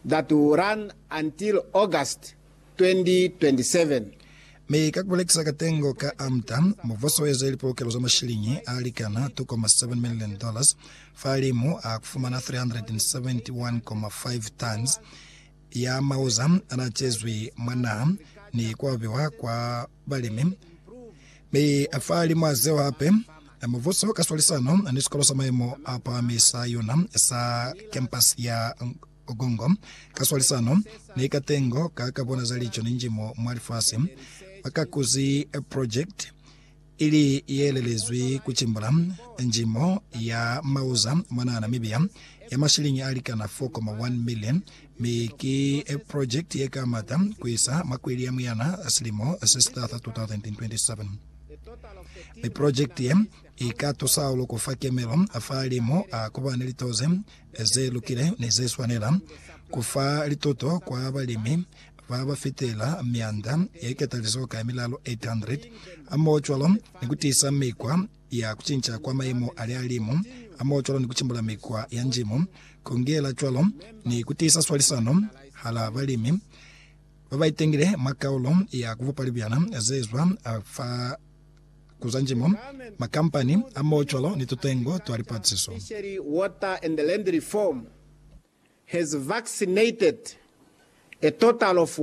that will run until August 2027. Me kakubulekisa katengo ka amta muvoso weza ilipokelo za mashilingi alikana $2.7 million falimu akufumana 371.5 tons ya mauza anachezwi mwana ni kwaviwa kwa balimi. Me afalimu azeo hape muvoso kaswalisano anisikolo samaimo apa misa yuna sa campus ya Ogongo kaswalisano ni katengo kakabona zalicho ninjimo mwalifasi makakuzi project ili yelelezwi kuchimbula njimo ya mauza mwana Namibia ya mashilingi alikana 4.1 million miki project yekamata kuisa makwili ya muyana asilimo asistatha 2027. Mi project ye ikato saulo kufake melo afalimo kuba nilitoze eze lukile neze swanela kufa litoto kwa balimi vava fitela mianda yeketalizoka milalo 800 amochwalo nikutisa mikwa ya kuchincha kwa maimo alialimu amochwalo nikuchimbula mikwa ya njimo kongela chwalo ni kutisa swalisano hala balimi vava itengile makaulo ya kuvupalibiana zezwa fa kuzanjimo makampani amochwalo nitutengo tuaripatiso. Water and land reform has vaccinated a total of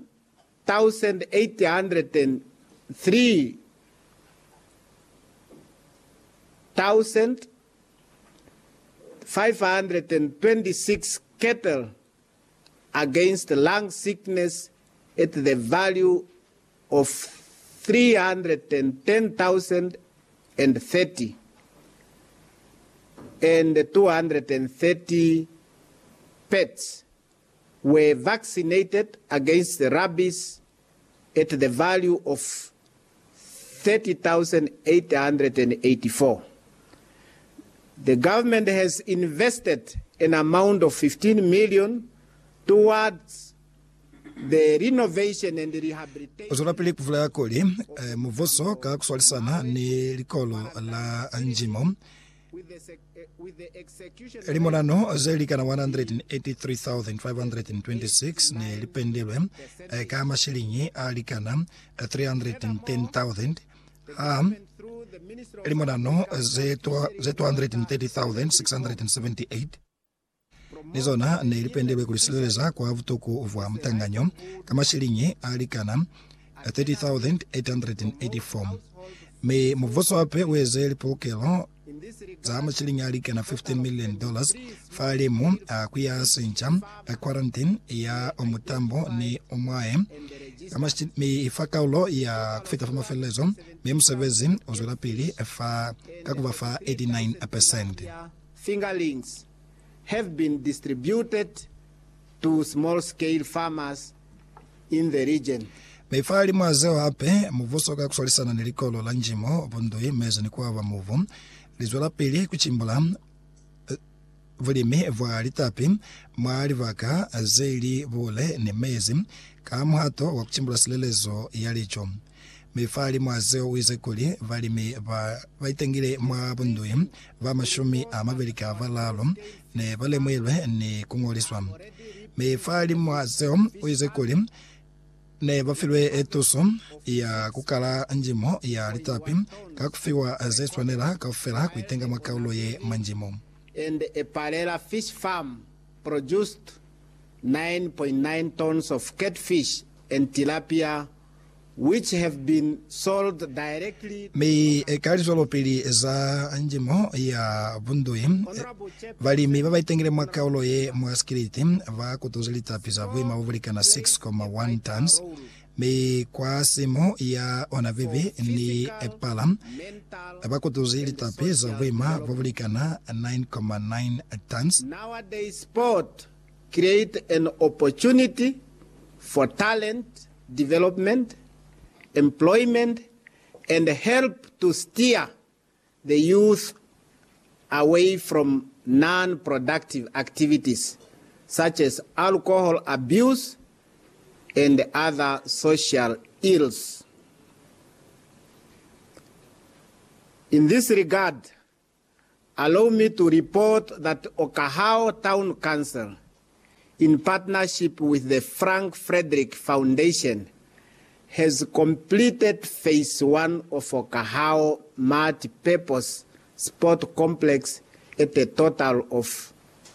1,803,526 cattle against lung sickness at the value of 310,030 and 230 pets were vaccinated against the rabies at the value of 30,884. The government has invested an amount of 15 million towards the renovation and rehabilitation. Uzurapili kufula ya koli, muvoso kakuswalisana ni likolo la anjimo. Limonano zelika na 183,526 ni lipendelwe kama shilingi alikana 310,000 limonano ze 230,678 nizona ni lipendelwe kulisileleza kwa vutoku vwa mtanganyo kama shilingi alikana 30,884 me muvoso wape weze lipokelo za mashilingi alikana $15 million falimu kuya sincha quarantine ya omutambo ni omwae kama mi ifakaulo ya kufita fama felezo mi msevezi uzula pili fa kakuva fa 89%. Fingerlings have been distributed to small scale farmers in the region. Meifali mwazeo hape muvoso kakuswalisana nilikolo la njimo bundui mezi ni kwa muvu lizola pili kuchimbula vulimi vwa litapi mwali vaka zeli vule ni mezi kama hato wa kuchimbula silelezo yalicho. Meifali mwazeo uize kuli valimi vaitengile mwa bundui va mashumi amavelika valalo ne vale mwilwe ni kungoliswa. Meifali mwazeo uize kuli ne bafilwe etoso ya kukala njimo ya litapi kakufiwa zeswanela kafela kuitenga makaulo ye manjimo. And a Parela fish farm produced 9.9 tons of catfish and tilapia which have been sold directly. Me kalizolo pili za njimo ya bundui valimi vaitengile makaulo ye mwaskiriti va kutozilita pisa vima uvulikana 6.1 tons me kwa simo ya onavivi ni epala va kutozilita pisa vima uvulikana 9.9 tons. Nowadays sport create an opportunity for talent development, employment, and help to steer the youth away from non-productive activities such as alcohol abuse and other social ills. In this regard, allow me to report that Okahao Town Council in partnership with the Frank Frederick Foundation, has completed phase 1 of Okahao multi-purpose sport complex at a total of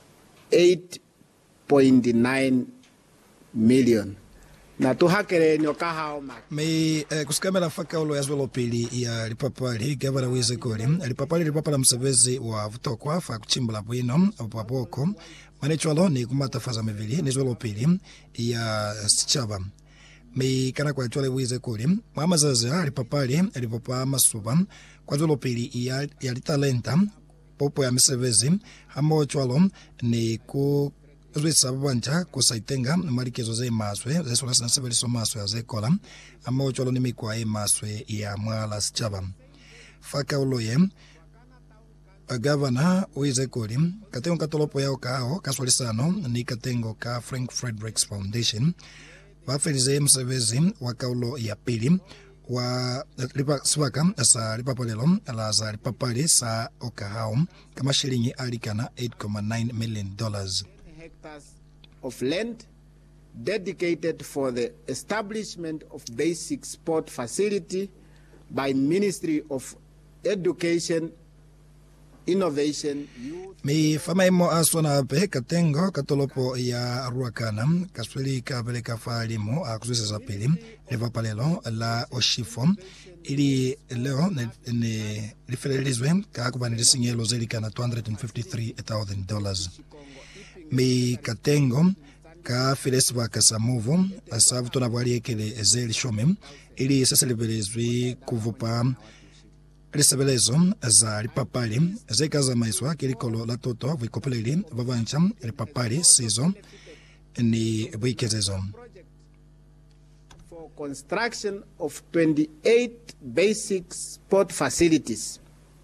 8.9 million. Na tuhakere ni Okahao me kusikamela fakaulo ya zwelo pili ya lipapali gavana wize koli lipapali lipapala msevezi wa vutokwa fa kuchimbula bwino apapoko manechwalo ni kumata faza mevili ni zwelo pili ya sichaba me kana kwa chwale wize koli mama zaza lipapali lipapa masuba kwa zwelo pili ya litalenta popo ya msevezi hamo chwalo ni ku Zwisa bwanja kusaitenga marikezo ze maswe ze sola sanasebeli so maswe ya ze kola ama ocholo ni mikwa e maswe ya mwala sichaba faka uloye governor uize koli katengo katolopo ya okao kaswalisano ni katengo ka Frank Fredericks Foundation wafelize msevezi wakaulo ya pili wa swaka sa lipapalelo la za lipapali sa Okahao kama shilingi alikana $8.9 million hectares of land dedicated for the establishment of basic sport facility by Ministry of Education, Innovation, Youth. Mi fama imo aswana ape katengo katolopo ya ruakana kasweli kabeleka faalimu akuzuisa za pili levapalelo la oshifo ili leo ne lifelelizwe kakubanilisinyelo zelikana $253,000. Mi katengo ka fileswa kasamuvu asavu tona bwali ekele ezeli shome ili sasa libelezwi kuvupa lisebelezo za lipapali zekaza maiswa kilikolo la toto vikopeleli vavancha lipapali sizo ni bwikezezo for construction of 28 basic sport facilities.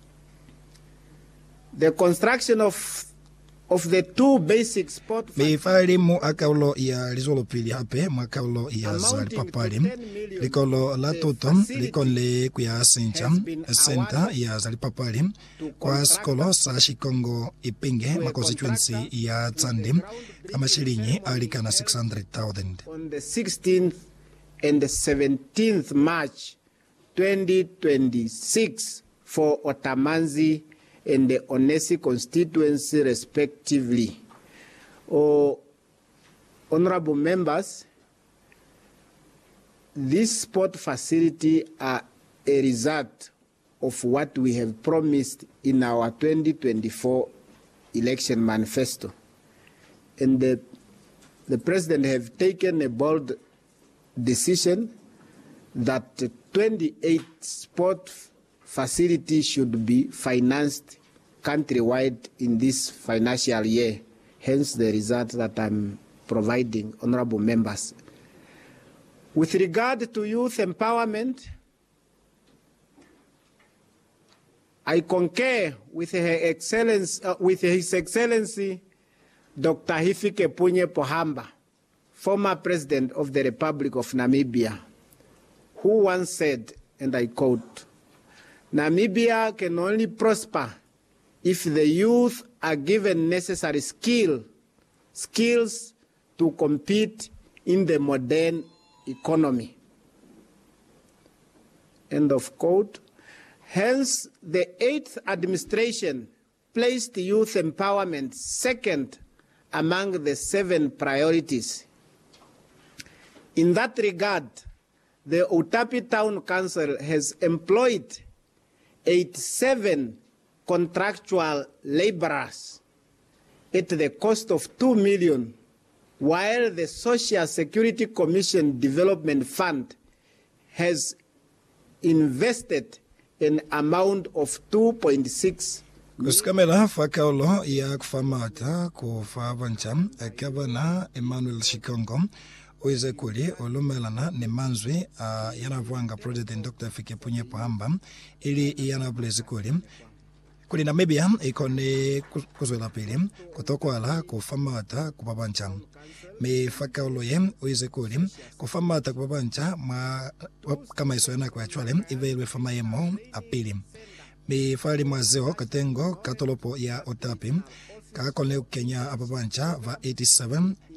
The construction of the 2 basic sport facilities mu akaulo ya lizolo pili hape makaulo ya za lipapali likolo la toto likole kuya sencha center ya za lipapali kwa skolo sa Shikongo Ipinge ma constituency ya Tsandi kama shilingi alikana $600,000 on the 16th and the 17th March 2026 for Otamanzi and the Onesi constituency respectively. Honorable members, this sport facility are a result of what we have promised in our 2024 election manifesto. And the President have taken a bold decision that 28 sport facilities should be financed countrywide in this financial year, hence the result that I'm providing, honorable members. With regard to youth empowerment, I concur with His Excellency Dr. Hifikepunye Pohamba, former President of the Republic of Namibia, who once said, and I quote, "Namibia can only prosper if the youth are given necessary skills to compete in the modern economy." End of quote. Hence, the 8th administration placed youth empowerment second among the 7 priorities. In that regard, the Utapi Town Council has employed 87 contractual laborers at the cost of $2 million, while the Social Security Commission Development Fund has invested an amount of 2.6 Kuskamela fakaulo ya kufamata kufavancha Gavana Emmanuel Shikongo uize kuli olumelana ni manzwi yanavwanga President Dr. Hifikepunye Pohamba ili yanabulezi kuli Namibia ikone kuzwela pili kutokwala kufamata kupabancha me fakaulo ye uize kuli kufamata kupabancha kama iso yana kwa chwale ivelwe fama yemo apili mi fali mazeo katengo katolopo ya Otapi kakone Kenya apabancha va 87